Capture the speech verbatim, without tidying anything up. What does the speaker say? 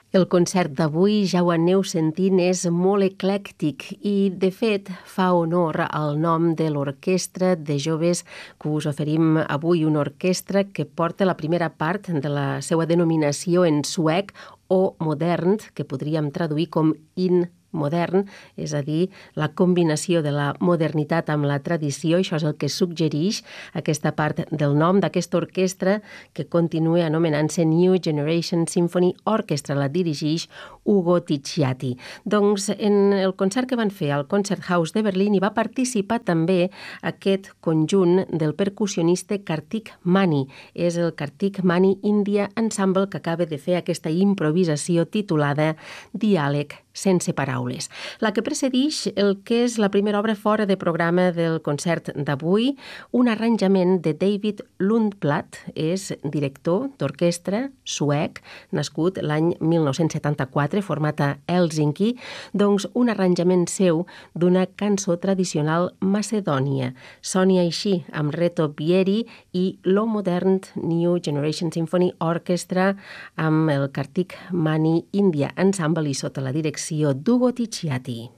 El concert d'avui, ja ho aneu sentint, és molt eclèctic i, de fet, fa honor al nom de l'orquestra de joves que us oferim avui, una orquestra que porta la primera part de la seva denominació en suec o modern, que podríem traduir com in modern, és a dir, la combinació de la modernitat amb la tradició. Això és el que suggereix aquesta part del nom d'aquesta orquestra que continua anomenant-se New Generation Symphony Orchestra. La dirigeix Ugo Ticciati. Doncs en el concert que van fer al Konzerthaus de Berlín hi va participar també aquest conjunt del percussionista Kartik Mani. És el Kartik Mani India Ensemble que acaba de fer aquesta improvisació titulada Diàleg sense paraules. La que precedeix el que és la primera obra fora de programa del concert d'avui, un arranjament de David Lundblad, és director d'orquestra suec, nascut l'any mil nou-cents setanta-quatre, format a Hèlsinki, doncs un arranjament seu d'una cançó tradicional macedònia. Soni així amb Reto Bieri i lo Modern New Generation Symphony Orchestra amb el Kartik Mani India Ensemble i sota la direcció d'Ugo Ticciati.